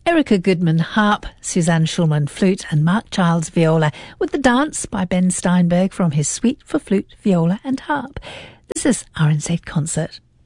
Erica Goodman harp, Suzanne Schulman flute and Mark Childs viola, with the dance by Ben Steinberg from his suite for flute, viola and harp. This is RNZ Concert.